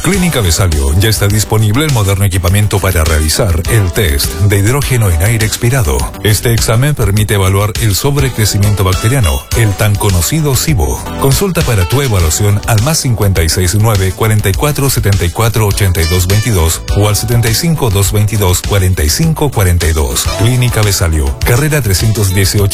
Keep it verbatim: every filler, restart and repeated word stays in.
Clínica Besalio ya está disponible el moderno equipamiento para realizar el test de hidrógeno en aire expirado. Este examen permite evaluar el sobrecrecimiento bacteriano, el tan conocido SIBO. Consulta para tu evaluación al más cincuenta y seis nueve, cuarenta y cuatro, setenta y cuatro, ochenta y dos veintidós o al setenta y cinco, doscientos veintidós, cuarenta y cinco cuarenta y dos. Clínica Besalio, carrera trescientos dieciocho